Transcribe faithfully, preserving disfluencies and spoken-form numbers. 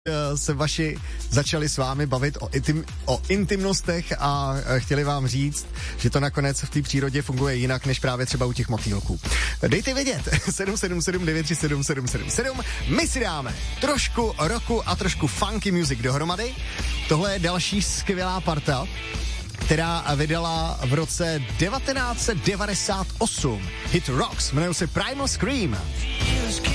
se vaši začali s vámi bavit o, intim, o intimnostech a chtěli vám říct, že to nakonec v té přírodě funguje jinak, než právě třeba u těch motýlků. Dejte vědět, sedm sedm sedm devět tři sedm sedm sedm sedm. My si dáme trošku roku a trošku funky music dohromady. Tohle je další skvělá parta, která vydala v roce devatenáct set devadesát osm hit Rocks, jmenuje se Primal Scream.